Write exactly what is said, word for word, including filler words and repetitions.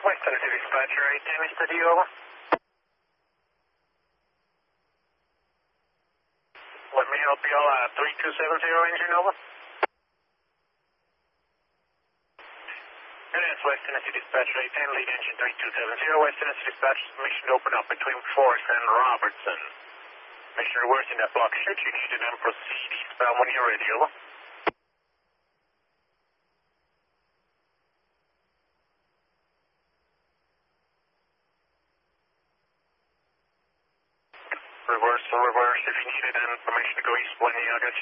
West Tennessee Dispatcher eight ten, is steady, over. Let me help you all out. three two seven zero engine, over. It is West Tennessee Dispatcher eight ten, lead engine three two seven zero. West Tennessee Dispatcher, mission to open up between Forest and Robertson. Make sure you're in that block. Should you need it, and proceed eastbound when you're ready, over. Reverse, reverse if you need it, and permission to go east when you got